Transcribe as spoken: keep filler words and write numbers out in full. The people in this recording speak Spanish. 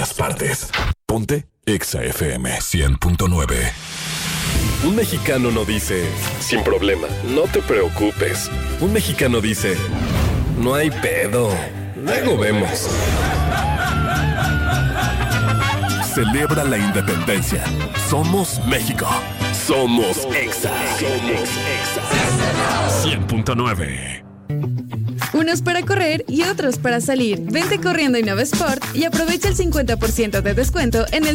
todas partes. Ponte Exa F M cien punto nueve. Un mexicano no dice, sin problema, no te preocupes. Un mexicano dice, no hay pedo, luego vemos. Celebra la independencia. Somos México. Somos Exa. Somos Exa. cien punto nueve. Unos para correr y otros para salir. Vente corriendo a Innova Sport y aprovecha el cincuenta por ciento de descuento en el